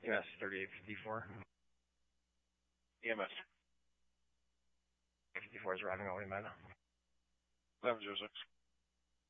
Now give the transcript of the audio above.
EMS 3854. EMS. 54 is arriving only, man. 1106.